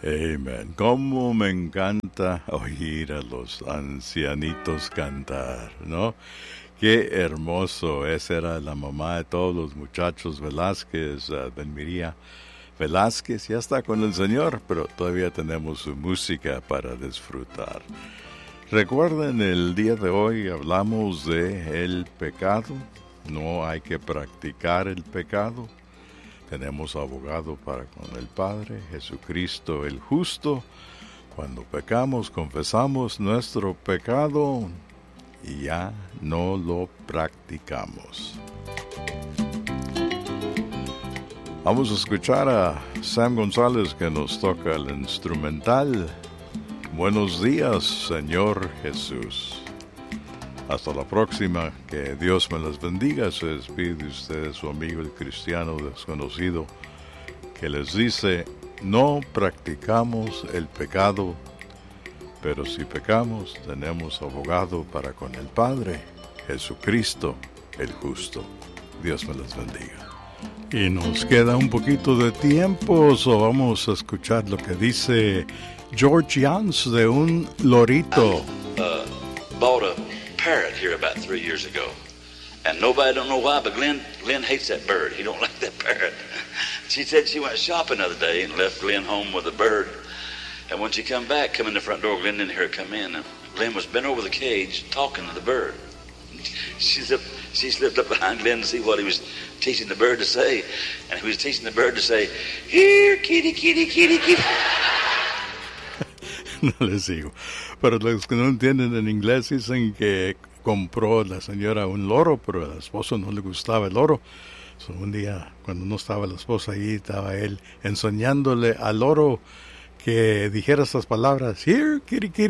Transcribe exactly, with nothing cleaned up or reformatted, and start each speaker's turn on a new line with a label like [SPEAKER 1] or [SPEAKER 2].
[SPEAKER 1] Amen. Cómo me encanta oír a los ancianitos cantar, ¿no? Qué hermoso. Esa era la mamá de todos los muchachos Velázquez, uh, Benmiría Velázquez. Ya está con el Señor, pero todavía tenemos su música para disfrutar. Recuerden, el día de hoy hablamos de el pecado. No hay que practicar el pecado. Tenemos abogado para con el Padre, Jesucristo el justo. Cuando pecamos, confesamos nuestro pecado y ya no lo practicamos. Vamos a escuchar a Sam González que nos toca el instrumental. Buenos días, Señor Jesús. Hasta la próxima, que Dios me las bendiga. Se despide de ustedes su amigo el cristiano desconocido que les dice: no practicamos el pecado, pero si pecamos tenemos abogado para con el Padre, Jesucristo el justo. Dios me las bendiga. Y nos queda un poquito de tiempo, so vamos a escuchar lo que dice George Jans de un lorito.
[SPEAKER 2] Uh, bought a parrot here about three years ago, and nobody don't know why, but Glenn Glenn hates that bird. He don't like that parrot. She said she went shopping the other day and left Glenn home with a bird, and when she come back, come in the front door, Glenn didn't hear her come in, and Glenn was bent over the cage talking to the bird. She slipped, she slipped up behind Glenn to see what he was teaching the bird to say, and he was teaching the bird to say, "Here, kitty, kitty, kitty, kitty."
[SPEAKER 1] No les digo. Pero los que no entienden en inglés dicen que compró la señora un loro, pero al esposo no le gustaba el loro. So, un día, cuando no estaba la esposa ahí, estaba él enseñándole al loro que dijera estas palabras: "Here, kitty, kitty."